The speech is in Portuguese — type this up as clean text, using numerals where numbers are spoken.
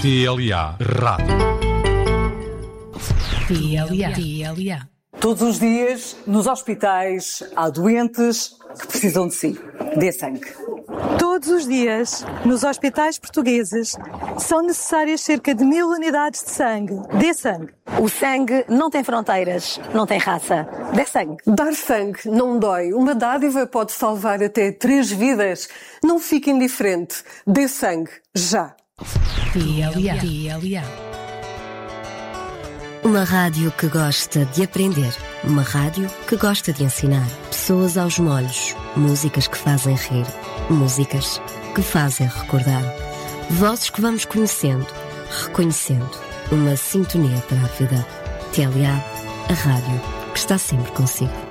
TLA Rádio. TLA. Todos os dias, nos hospitais, há doentes que precisam de si. Dê sangue. Todos os dias, nos hospitais portugueses, são necessárias cerca de 1000 unidades de sangue. Dê sangue. O sangue não tem fronteiras, não tem raça. Dê sangue. Dar sangue não dói. Uma dádiva pode salvar até 3 vidas. Não fique indiferente. Dê sangue, já. TLA. Uma rádio que gosta de aprender. Uma rádio que gosta de ensinar. Pessoas aos molhos. Músicas que fazem rir. Músicas que fazem recordar. Vozes que vamos conhecendo, reconhecendo. Uma sintonia para a vida. TLA, a rádio que está sempre consigo.